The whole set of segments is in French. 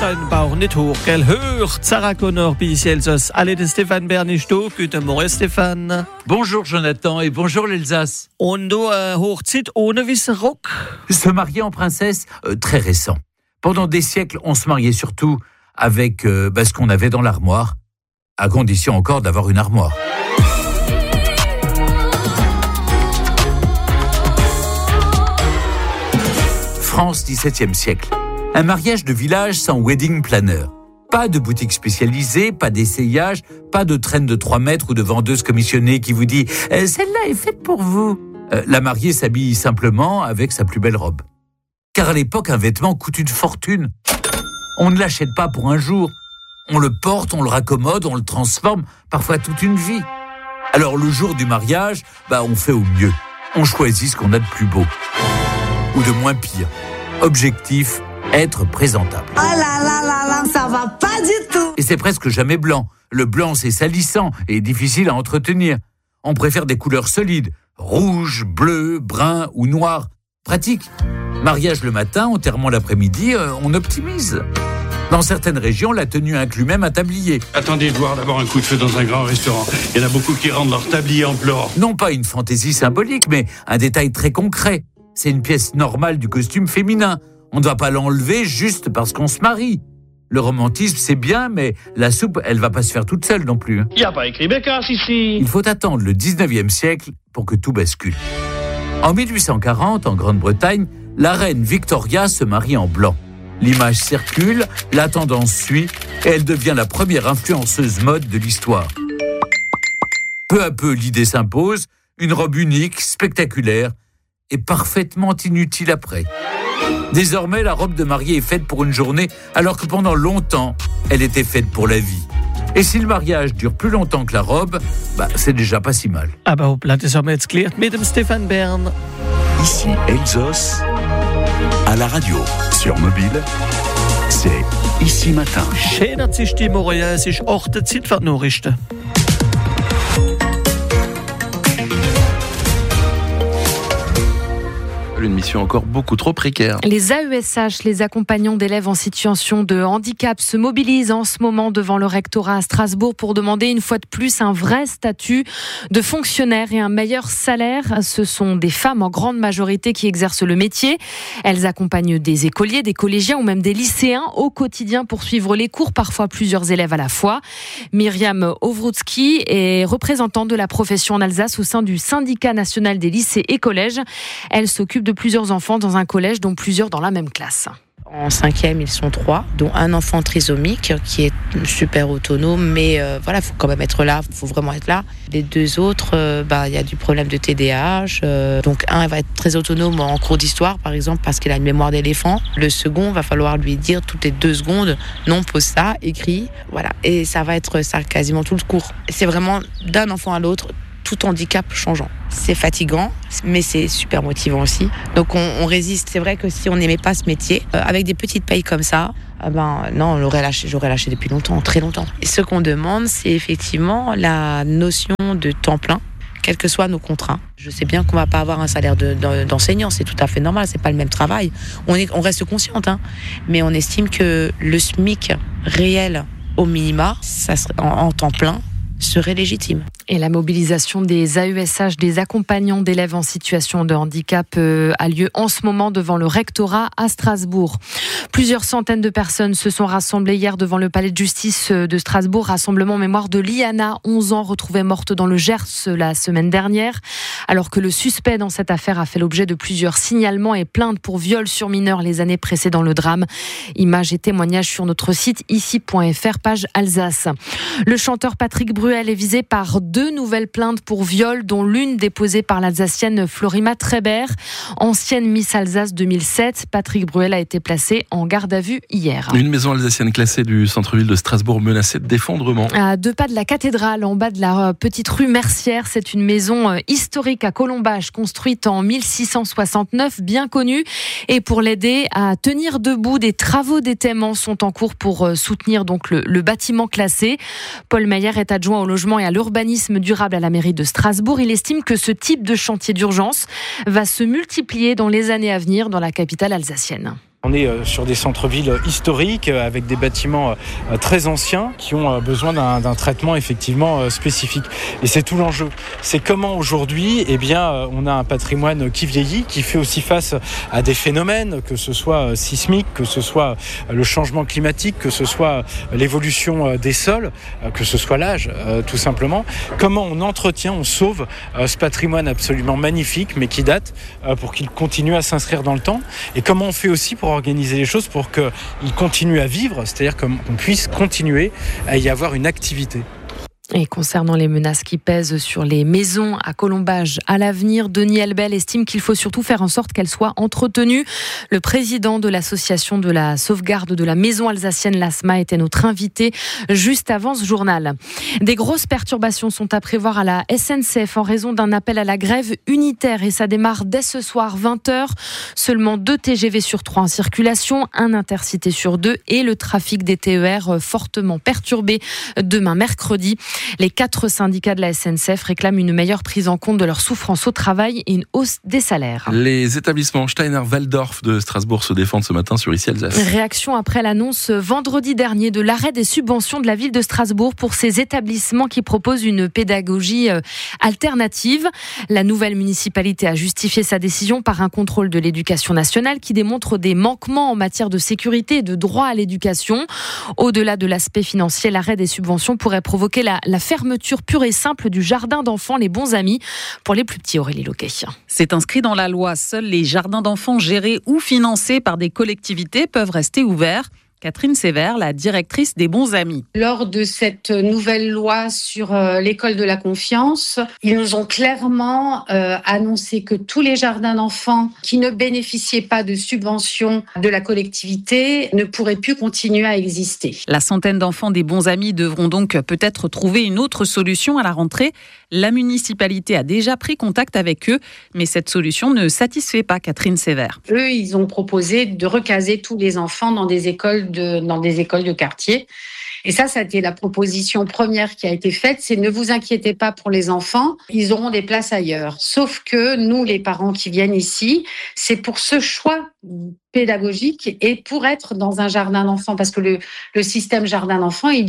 dein Bauch nicht hoch, gell? Hört Sarah Connor, bis Elsass. Alle de Stéphane Bernisch do. Guten Morgen, Stéphane. Bonjour Jonathan et bonjour l'Alsace. Und du Hochzeit ohne weißen Rock? Se marier en princesse, très récent. Pendant des siècles, on se mariait surtout avec ce qu'on avait dans l'armoire, à condition encore d'avoir une armoire. France, XVIIe siècle. Un mariage de village sans wedding planner. Pas de boutique spécialisée, pas d'essayage, pas de traîne de 3 mètres ou de vendeuse commissionnée qui vous dit « celle-là est faite pour vous ». La mariée s'habille simplement avec sa plus belle robe. Car à l'époque, un vêtement coûte une fortune. On ne l'achète pas pour un jour. On le porte, on le raccommode, on le transforme, parfois toute une vie. Alors le jour du mariage, on fait au mieux. On choisit ce qu'on a de plus beau. Ou de moins pire. Objectif, être présentable. Oh là là là là, ça va pas du tout. Et c'est presque jamais blanc. Le blanc, c'est salissant et difficile à entretenir. On préfère des couleurs solides. Rouge, bleu, brun ou noir. Pratique. Mariage le matin, enterrement l'après-midi, on optimise. Dans certaines régions, la tenue inclut même un tablier. Attendez de voir d'abord un coup de feu dans un grand restaurant. Il y en a beaucoup qui rendent leur tablier en pleurant. Non pas une fantaisie symbolique, mais un détail très concret. C'est une pièce normale du costume féminin. On ne va pas l'enlever juste parce qu'on se marie. Le romantisme, c'est bien, mais la soupe, elle va pas se faire toute seule non plus. Il n'y a pas écrit Bécasse ici. Il faut attendre le 19e siècle pour que tout bascule. En 1840, en Grande-Bretagne, la reine Victoria se marie en blanc. L'image circule, la tendance suit, et elle devient la première influenceuse mode de l'histoire. Peu à peu, l'idée s'impose, une robe unique, spectaculaire, et parfaitement inutile après. Désormais, la robe de mariée est faite pour une journée, alors que pendant longtemps, elle était faite pour la vie. Et si le mariage dure plus longtemps que la robe, c'est déjà pas si mal. Aber hoppla, das haben wir jetzt geklärt mit dem Stéphane Bern. Ici Elsass, à la radio, sur mobile, c'est Ici Matin. Schön, dass Sie Stimme, es ist 8 Zeit für die Nachrichten. Une mission encore beaucoup trop précaire. Les AESH, les accompagnants d'élèves en situation de handicap, se mobilisent en ce moment devant le rectorat à Strasbourg pour demander une fois de plus un vrai statut de fonctionnaire et un meilleur salaire. Ce sont des femmes en grande majorité qui exercent le métier. Elles accompagnent des écoliers, des collégiens ou même des lycéens au quotidien pour suivre les cours, parfois plusieurs élèves à la fois. Myriam Owrutzki est représentante de la profession en Alsace au sein du syndicat national des lycées et collèges. Elle s'occupe de plusieurs enfants dans un collège, dont plusieurs dans la même classe. En 5e, ils sont 3, dont un enfant trisomique qui est super autonome, mais il faut quand même être là, il faut vraiment être là. Les 2 autres, y a du problème de TDAH. Donc un va être très autonome en cours d'histoire, par exemple, parce qu'il a une mémoire d'éléphant. Le second, va falloir lui dire toutes les 2 secondes, non, pose ça, écris, voilà. Et ça va être ça quasiment tout le cours. C'est vraiment d'un enfant à l'autre, tout handicap changeant. C'est fatigant, mais c'est super motivant aussi. Donc on résiste. C'est vrai que si on n'aimait pas ce métier, avec des petites payes comme ça, non, j'aurais lâché depuis longtemps, très longtemps. Et ce qu'on demande, c'est effectivement la notion de temps plein, quels que soient nos contrats. Je sais bien qu'on va pas avoir un salaire d'enseignant, c'est tout à fait normal, c'est pas le même travail. On reste consciente, mais on estime que le SMIC réel au minima, ça serait en temps plein, serait légitime. Et la mobilisation des AESH, des accompagnants d'élèves en situation de handicap, a lieu en ce moment devant le rectorat à Strasbourg. Plusieurs centaines de personnes se sont rassemblées hier devant le palais de justice de Strasbourg. Rassemblement en mémoire de Liana, 11 ans, retrouvée morte dans le Gers la semaine dernière. Alors que le suspect dans cette affaire a fait l'objet de plusieurs signalements et plaintes pour viol sur mineurs les années précédant le drame. Images et témoignages sur notre site ici.fr, page Alsace. Le chanteur Patrick Bruel est visé par 2 nouvelles plaintes pour viol, dont l'une déposée par l'Alsacienne Florima Treber, ancienne Miss Alsace 2007. Patrick Bruel a été placé en garde à vue hier. Une maison alsacienne classée du centre-ville de Strasbourg menacée d'effondrement. À 2 pas de la cathédrale, en bas de la petite rue Mercière, c'est une maison historique à Colombage, construite en 1669, bien connue. Et pour l'aider à tenir debout, des travaux d'étaiement sont en cours pour soutenir donc le bâtiment classé. Paul Meyer est adjoint au logement et à l'urbanisme durable à la mairie de Strasbourg. Il estime que ce type de chantier d'urgence va se multiplier dans les années à venir dans la capitale alsacienne. On est sur des centres-villes historiques avec des bâtiments très anciens qui ont besoin d'un traitement effectivement spécifique. Et c'est tout l'enjeu. C'est comment aujourd'hui, on a un patrimoine qui vieillit, qui fait aussi face à des phénomènes, que ce soit sismique, que ce soit le changement climatique, que ce soit l'évolution des sols, que ce soit l'âge, tout simplement. Comment on entretient, on sauve ce patrimoine absolument magnifique, mais qui date, pour qu'il continue à s'inscrire dans le temps. Et comment on fait aussi pour organiser les choses pour qu'il continue à vivre, c'est-à-dire qu'on puisse continuer à y avoir une activité. Et concernant les menaces qui pèsent sur les maisons à Colombage à l'avenir, Denis Elbel estime qu'il faut surtout faire en sorte qu'elles soient entretenues. Le président de l'association de la sauvegarde de la maison alsacienne, l'ASMA, était notre invité juste avant ce journal. Des grosses perturbations sont à prévoir à la SNCF en raison d'un appel à la grève unitaire et ça démarre dès ce soir 20h. Seulement 2 TGV sur 3 en circulation, un intercité sur 2 et le trafic des TER fortement perturbé demain mercredi. Les 4 syndicats de la SNCF réclament une meilleure prise en compte de leur souffrance au travail et une hausse des salaires. Les établissements Steiner-Waldorf de Strasbourg se défendent ce matin sur Ici Alsace. Réaction après l'annonce vendredi dernier de l'arrêt des subventions de la ville de Strasbourg pour ces établissements qui proposent une pédagogie alternative. La nouvelle municipalité a justifié sa décision par un contrôle de l'éducation nationale qui démontre des manquements en matière de sécurité et de droit à l'éducation. Au-delà de l'aspect financier, l'arrêt des subventions pourrait provoquer la fermeture pure et simple du jardin d'enfants Les Bons Amis pour les plus petits. Aurélie Loquet. C'est inscrit dans la loi. Seuls les jardins d'enfants gérés ou financés par des collectivités peuvent rester ouverts. Catherine Sévère, la directrice des Bons Amis. Lors de cette nouvelle loi sur l'école de la confiance, ils nous ont clairement annoncé que tous les jardins d'enfants qui ne bénéficiaient pas de subventions de la collectivité ne pourraient plus continuer à exister. La centaine d'enfants des Bons Amis devront donc peut-être trouver une autre solution à la rentrée. La municipalité a déjà pris contact avec eux, mais cette solution ne satisfait pas Catherine Sévère. Eux, ils ont proposé de recaser tous les enfants dans des écoles de quartier. Et ça a été la proposition première qui a été faite, c'est ne vous inquiétez pas pour les enfants, ils auront des places ailleurs. Sauf que nous, les parents qui viennent ici, c'est pour ce choix pédagogique et pour être dans un jardin d'enfants, parce que le système jardin d'enfants, il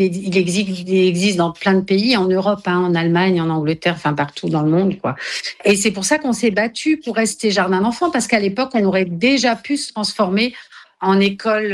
existe dans plein de pays, en Europe, en Allemagne, en Angleterre, enfin partout dans le monde, quoi. Et c'est pour ça qu'on s'est battu pour rester jardin d'enfants, parce qu'à l'époque, on aurait déjà pu se transformer en école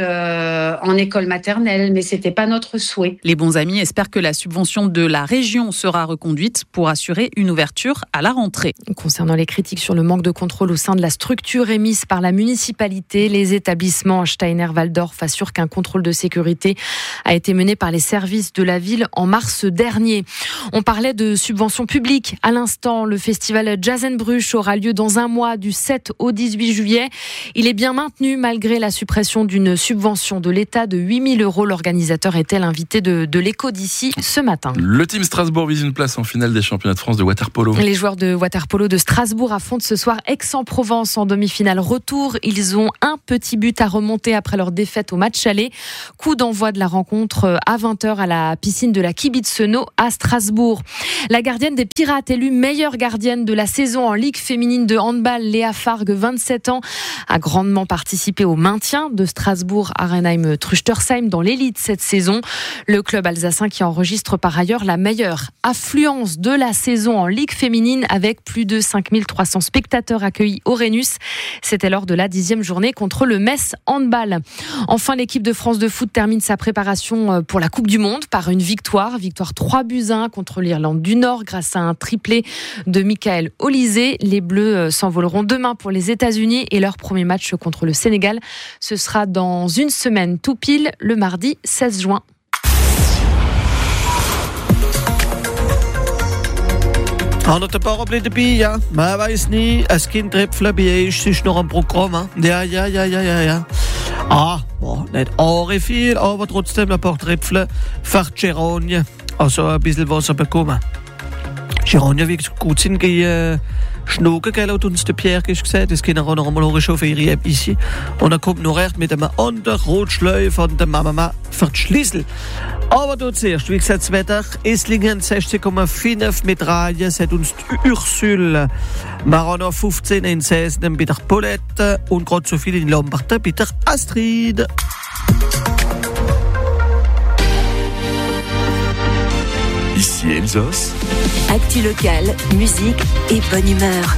maternelle, mais c'était pas notre souhait. Les Bons Amis espèrent que la subvention de la région sera reconduite pour assurer une ouverture à la rentrée. Concernant les critiques sur le manque de contrôle au sein de la structure émise par la municipalité, les établissements Steiner-Waldorf assurent qu'un contrôle de sécurité a été mené par les services de la ville en mars dernier. On parlait de subventions publiques. À l'instant, le festival Jazz&Bruch aura lieu dans un mois, du 7 au 18 juillet. Il est bien maintenu malgré la suppression d'une subvention de l'État de 8 000 €. L'organisateur était l'invité de l'Écho d'ici ce matin. Le team Strasbourg vise une place en finale des championnats de France de water-polo. Les joueurs de water-polo de Strasbourg affrontent ce soir Aix-en-Provence en demi-finale retour. Ils ont un petit but à remonter après leur défaite au match aller. Coup d'envoi de la rencontre à 20h à la piscine de la Kibitzenau à Strasbourg. La gardienne des Pirates, élue meilleure gardienne de la saison en Ligue féminine de handball, Léa Fargue, 27 ans, a grandement participé au maintien de Strasbourg Arenheim-Truchtersheim dans l'élite cette saison. Le club alsacien qui enregistre par ailleurs la meilleure affluence de la saison en Ligue féminine avec plus de 5 300 spectateurs accueillis au Rhenus. C'était lors de la 10e journée contre le Metz Handball. Enfin, l'équipe de France de foot termine sa préparation pour la Coupe du Monde par une victoire 3-1 contre l'Irlande du Nord grâce à un triplé de Michael Olysée. Les Bleus s'envoleront demain pour les États-Unis et leur premier match contre le Sénégal, ce sera dans une semaine tout pile, le mardi 16 juin. Han het een paar op de pie, ja. Maar hij weiß nie, als Kind tripfelen bij is zich nog een programma. Ja. Nicht arg viel, aber trotzdem ein paar Tripfel für Geronje. Also ein bisschen Wasser bekommen. J'ai rendu wie gut sind schnoken, gell, und uns der Pierre gesagt, das können wir noch einmal hochchauffieren ici. Und dann kommt noch recht mit einem anderen Rotschläufer von der Mama für den Schlüssel. Aber du zuerst, wie gesagt, das Wetter, Esslingen 16,5 mit Rajen, hat uns die Ursule, Marano 15 in Sesnen bei der Paulette und gerade so viel in Lombarde bei der Astrid. Ici Elsos. Actu locale, musique et bonne humeur.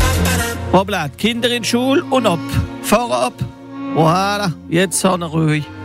Hoppla, Kinder in Schule und ab. Fahr ab. Voilà, jetzt haben wir ruhig.